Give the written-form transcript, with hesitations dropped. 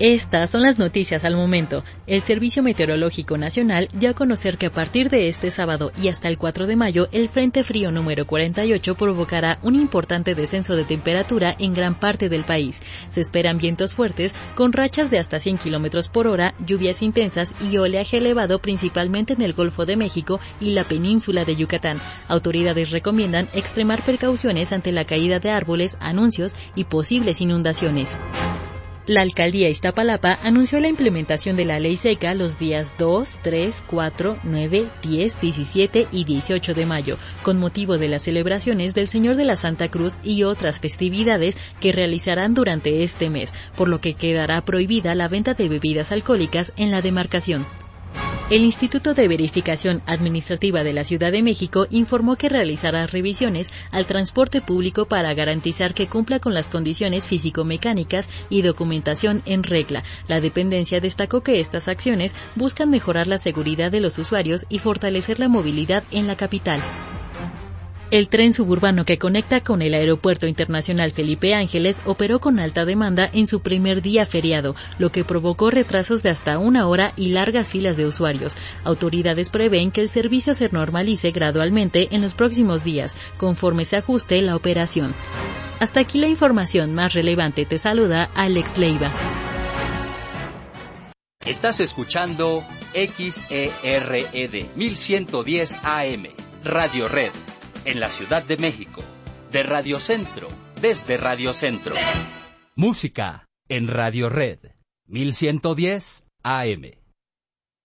Estas son las noticias al momento. El Servicio Meteorológico Nacional dio a conocer que a partir de este sábado y hasta el 4 de mayo, el Frente Frío número 48 provocará un importante descenso de temperatura en gran parte del país. Se esperan vientos fuertes con rachas de hasta 100 km por hora, lluvias intensas y oleaje elevado principalmente en el Golfo de México y la península de Yucatán. Autoridades recomiendan extremar precauciones ante la caída de árboles, anuncios y posibles inundaciones. La Alcaldía Iztapalapa anunció la implementación de la ley seca los días 2, 3, 4, 9, 10, 17 y 18 de mayo, con motivo de las celebraciones del Señor de la Santa Cruz y otras festividades que realizarán durante este mes, por lo que quedará prohibida la venta de bebidas alcohólicas en la demarcación. El Instituto de Verificación Administrativa de la Ciudad de México informó que realizará revisiones al transporte público para garantizar que cumpla con las condiciones físico-mecánicas y documentación en regla. La dependencia destacó que estas acciones buscan mejorar la seguridad de los usuarios y fortalecer la movilidad en la capital. El tren suburbano que conecta con el Aeropuerto Internacional Felipe Ángeles operó con alta demanda en su primer día feriado, lo que provocó retrasos de hasta 1 hora y largas filas de usuarios. Autoridades prevén que el servicio se normalice gradualmente en los próximos días, conforme se ajuste la operación. Hasta aquí la información más relevante. Te saluda Alex Leiva. Estás escuchando XERED 1110 AM, Radio Red. En la Ciudad de México, de Radio Centro, desde Radio Centro. Música en Radio Red, 1110 AM.